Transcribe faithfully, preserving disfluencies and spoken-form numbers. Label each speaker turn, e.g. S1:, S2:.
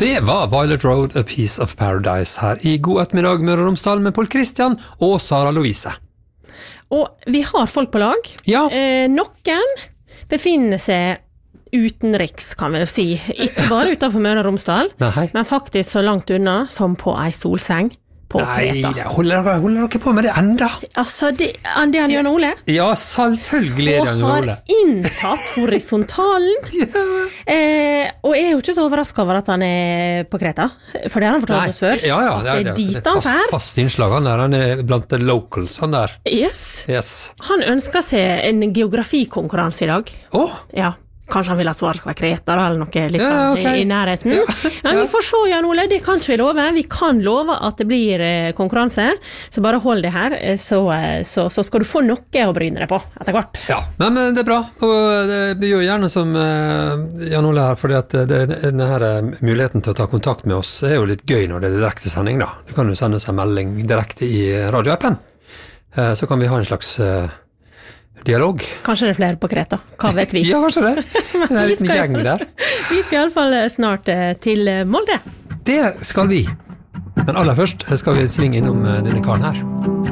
S1: Det var Violet Road, A Piece of Paradise her i God ettermiddag Møre og Romsdal med Paul Christian og Sara Louise.
S2: Og vi har folk på lag.
S1: Ja.
S2: Eh, noen befinner seg utenriks, kan vi si. Ikke bare utenfor Møre og Romsdal,
S1: Nei.
S2: men faktisk så langt unna som på ei solseng på
S1: Nei,
S2: Kreta.
S1: holder dere, holder dere på med det enda?
S2: Altså, det, det er Jan Ole.
S1: Ja, selvfølgelig er det Jan
S2: Og
S1: Ole.
S2: har inntatt horisontalen.
S1: Ja.
S2: Eh, og jeg er jo ikke så overrasket over at han er på Kreta, for det har han fortalt oss før.
S1: Ja, ja,
S2: at
S1: det er,
S2: det er dit
S1: det er
S2: han
S1: fast,
S2: fær.
S1: fast innslag han der, han er blant the locals han der.
S2: Yes.
S1: Yes.
S2: Han ønsker seg en geografikonkurranse i dag.
S1: Åh,
S2: Ja, kanskje han vil at svaret skal være Kreta da, eller noe litt
S1: Ja,
S2: sånn
S1: ok.
S2: i, i nærheten.
S1: Ja.
S2: Men vi får se, Jan Ole, det kan ikke vi love. Vi kan love at det blir eh, konkurranse, så bare hold det her, eh, så, eh, så, så skal du få noe å bryne deg på etter hvert.
S1: ja, men eh, det er bra, og det, vi gjør gjerne som eh, Jan Ole her, fordi at det, denne her eh, muligheten til å ta kontakt med oss er jo litt gøy når det er direkte sending da. Du kan jo sende oss en melding direkte i radioappen, eh, så kan vi ha en slags eh, dialog.
S2: Kanskje det er flere på Kreta, hva vet vi?
S1: Ja, kanskje det. Det er en liten gjeng der.
S2: Vi skal i alle fall snart eh, til eh, Molde.
S1: Det skal vi. Men aller først skal vi svinge innom eh, denne karen her.